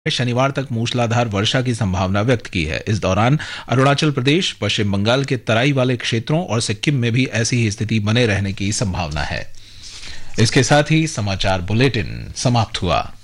शनिवार तक मूसलाधार वर्षा की संभावना व्यक्त की है। इस दौरान अरुणाचल प्रदेश, पश्चिम बंगाल के तराई वाले क्षेत्रों और सिक्किम में भी ऐसी ही स्थिति बने रहने की संभावना है। इसके साथ ही समाचार बुलेटिन समाप्त हुआ।